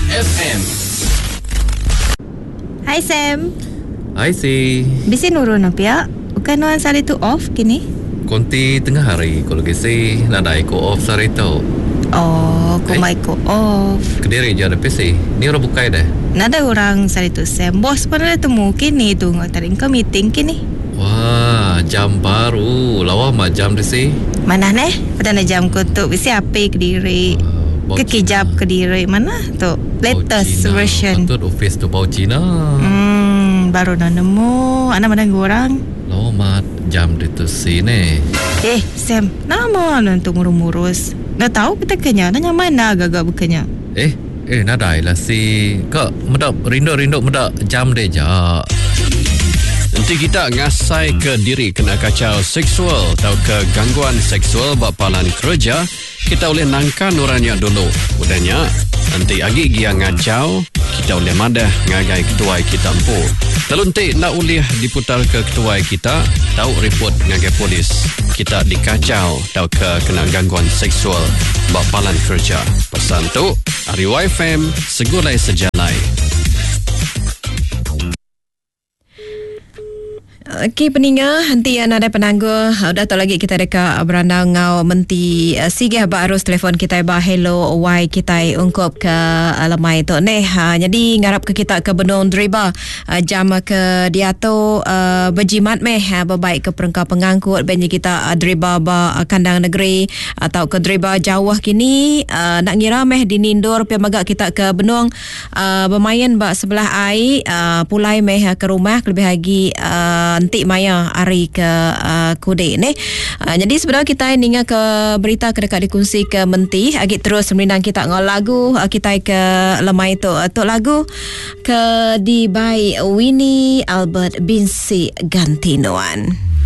FM. Hai Sam. Hai si. Bisa nurun apa? Bukan nuan sari tu off kini? Konti tengah hari kalau kisi nada ko off sari tu. Oh, kumai ko off. Kediri je ada PC. Ni orang bukai dah. Nada orang sari tu Sam. Bos pun ada temu kini tu ngatarin ke meeting kini. Wah, jam baru. Lawa mah jam di si. Mana neh? Pada jam ko tu bisa apa Kediri? Kekijap Kediri mana tu? Latest version. Patut office tu bau Cina. Baru nak nemu. Anak mana orang? Lawa mah jam di tu si ni. Sam, nama untuk ngurus-ngurus. Dah tahu kita kenya, nanya mana agak-agak bukannya. Nadai lah si. Kak, medap rindu medap jam deh jak. Nanti kita ngasai ke diri kena kacau seksual atau ke gangguan seksual bapalan kerja, kita boleh nangkan orangnya dulu. Udahnya, nanti agi dia ngacau, kita boleh madah ngagai ketua kita empu. Lalu nanti nak boleh diputar ke ketua kita, tahu report ngagai polis. Kita dikacau atau ke kena gangguan seksual bapalan kerja. Pesan tu, Ariwa FM, segulai sejalai. Okey peninga henti yang ada penangguh udah tahu lagi kita dekat beranda ngau menti sigih ba arus telefon kita ba hello why kita ungkap ke lemai tu neh jadi ngarap ke kita ke benung driba jam ke dia tu berjimat meh berbaik ke perengkau pengangkut benji kita driba ba kandang negeri atau ke driba jauh kini nak ngira meh dinindur pi magak kita ke benung bermain ba sebelah air pulai meh ke rumah lebih lagi nanti maya hari ke kude ni. Jadi sebenarnya kita ninga ke berita ke dekat dikongsi ke menti agak terus meminang kita ngol lagu kita ke lemai tu lagu ke di by Winnie Albert Binsi Gantinoan.